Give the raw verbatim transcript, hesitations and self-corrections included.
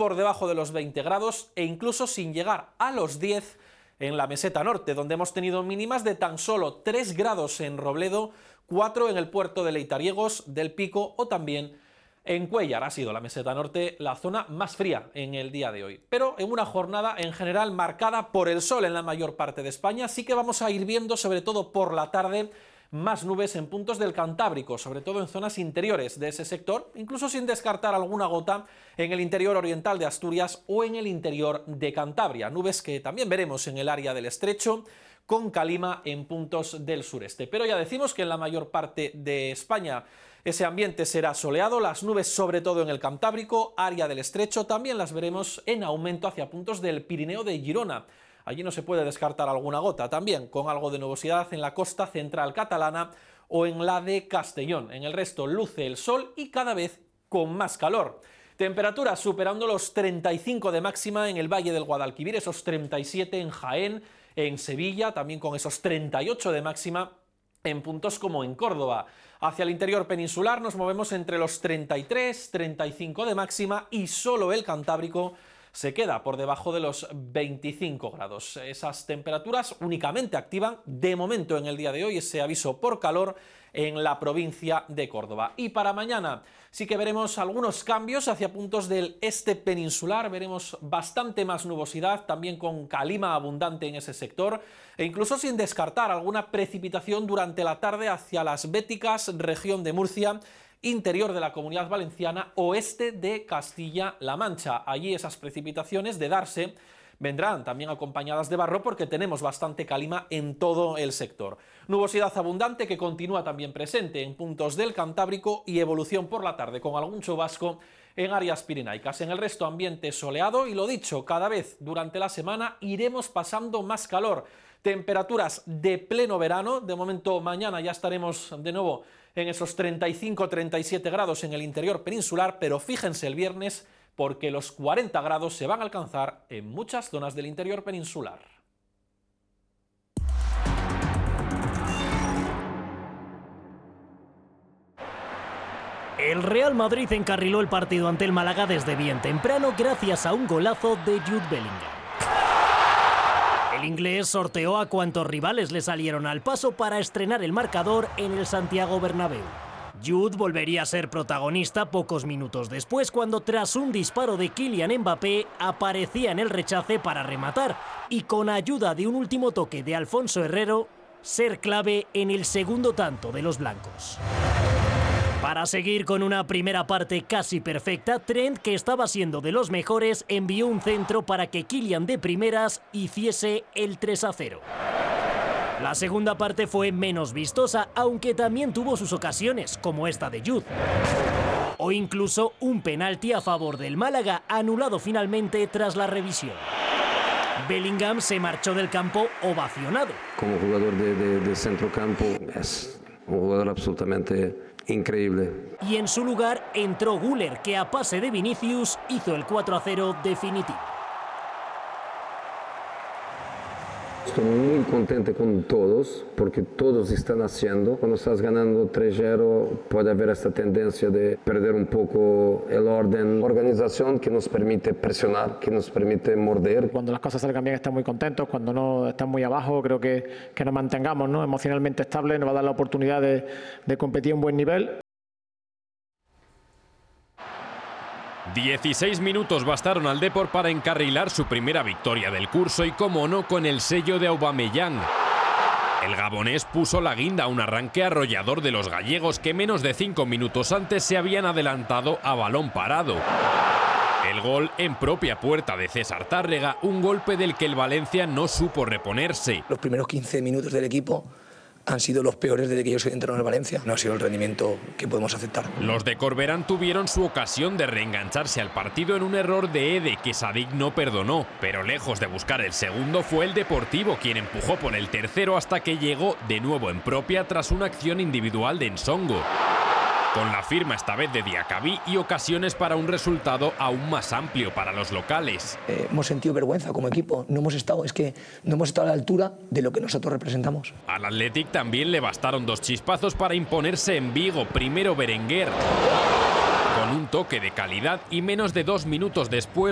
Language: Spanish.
por debajo de los veinte grados e incluso sin llegar a los diez en la meseta norte, donde hemos tenido mínimas de tan solo tres grados en Robledo, cuatro en el puerto de Leitariegos, del Pico o también en Cuéllar. Ha sido la meseta norte la zona más fría en el día de hoy, pero en una jornada en general marcada por el sol en la mayor parte de España. Sí que vamos a ir viendo, sobre todo por la tarde, más nubes en puntos del Cantábrico, sobre todo en zonas interiores de ese sector, incluso sin descartar alguna gota en el interior oriental de Asturias o en el interior de Cantabria. Nubes que también veremos en el área del Estrecho, con calima en puntos del sureste. Pero ya decimos que en la mayor parte de España ese ambiente será soleado, las nubes sobre todo en el Cantábrico, área del Estrecho, también las veremos en aumento hacia puntos del Pirineo de Girona. Allí no se puede descartar alguna gota, también con algo de nubosidad en la costa central catalana o en la de Castellón. En el resto luce el sol y cada vez con más calor. Temperaturas superando los treinta y cinco de máxima en el Valle del Guadalquivir, esos treinta y siete en Jaén, en Sevilla, también con esos treinta y ocho de máxima en puntos como en Córdoba. Hacia el interior peninsular nos movemos entre los treinta y tres, treinta y cinco de máxima y solo el Cantábrico se queda por debajo de los veinticinco grados. Esas temperaturas únicamente activan de momento en el día de hoy ese aviso por calor en la provincia de Córdoba. Y para mañana sí que veremos algunos cambios hacia puntos del este peninsular, veremos bastante más nubosidad, también con calima abundante en ese sector, e incluso sin descartar alguna precipitación durante la tarde hacia las Béticas, región de Murcia, interior de la Comunidad Valenciana, oeste de Castilla-La Mancha. Allí esas precipitaciones, de darse, vendrán también acompañadas de barro porque tenemos bastante calima en todo el sector. Nubosidad abundante que continúa también presente en puntos del Cantábrico y evolución por la tarde con algún chubasco en áreas pirenaicas. En el resto ambiente soleado y, lo dicho, cada vez durante la semana iremos pasando más calor. Temperaturas de pleno verano. De momento mañana ya estaremos de nuevo en esos treinta y cinco, treinta y siete grados en el interior peninsular, pero fíjense el viernes porque los cuarenta grados se van a alcanzar en muchas zonas del interior peninsular. El Real Madrid encarriló el partido ante el Málaga desde bien temprano gracias a un golazo de Jude Bellingham. El inglés sorteó a cuantos rivales le salieron al paso para estrenar el marcador en el Santiago Bernabéu. Jude volvería a ser protagonista pocos minutos después, cuando tras un disparo de Kylian Mbappé aparecía en el rechace para rematar y, con ayuda de un último toque de Alfonso Herrero, ser clave en el segundo tanto de los blancos. Para seguir con una primera parte casi perfecta, Trent, que estaba siendo de los mejores, envió un centro para que Kylian de primeras hiciese el tres a cero. La segunda parte fue menos vistosa, aunque también tuvo sus ocasiones, como esta de Jude. O incluso un penalti a favor del Málaga, anulado finalmente tras la revisión. Bellingham se marchó del campo ovacionado. Como jugador de, de, de centrocampo es un jugador absolutamente increíble. Y en su lugar entró Güler, que a pase de Vinicius hizo el cuatro a cero definitivo. Estoy muy contento con todos, porque todos están haciendo. Cuando estás ganando tres cero puede haber esta tendencia de perder un poco el orden. Organización que nos permite presionar, que nos permite morder. Cuando las cosas salgan bien están muy contentos, cuando no están muy abajo creo que, que nos mantengamos, ¿no?, emocionalmente estables, nos va a dar la oportunidad de, de competir a un buen nivel. dieciséis minutos bastaron al Depor para encarrilar su primera victoria del curso y, como no, con el sello de Aubameyang. El gabonés puso la guinda a un arranque arrollador de los gallegos, que menos de cinco minutos antes se habían adelantado a balón parado. El gol en propia puerta de César Tárrega, un golpe del que el Valencia no supo reponerse. Los primeros quince minutos del equipo han sido los peores desde que yo soy entrenador en Valencia. No ha sido el rendimiento que podemos aceptar. Los de Corberán tuvieron su ocasión de reengancharse al partido en un error de Ede que Sadik no perdonó, pero lejos de buscar el segundo fue el Deportivo quien empujó por el tercero hasta que llegó de nuevo en propia tras una acción individual de Nsongo, con la firma esta vez de Diacabí y ocasiones para un resultado aún más amplio para los locales. Eh, hemos sentido vergüenza como equipo, no hemos estado, es que no hemos estado a la altura de lo que nosotros representamos. Al Athletic también le bastaron dos chispazos para imponerse en Vigo, primero Berenguer, con un toque de calidad, y menos de dos minutos después